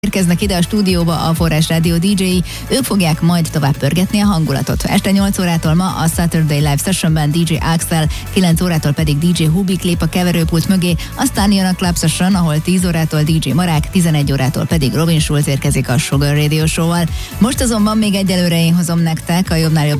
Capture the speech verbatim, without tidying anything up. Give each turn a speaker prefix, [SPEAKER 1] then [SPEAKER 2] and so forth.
[SPEAKER 1] Érkeznek ide a stúdióba a Forrás Rádió dé dzséi, ők fogják majd tovább pörgetni a hangulatot. Este nyolc órától ma a Saturday Live Sessionben dé dzsé Axel, kilenc órától pedig dé dzsé Hubik lép a keverőpult mögé, aztán jön a Club Session, ahol tíz órától dé dzsé Marák, tizenegy órától pedig Robin Schulz érkezik a Sugar Radio Show-val. Most azonban még egyelőre én hozom nektek a jobbnál jobb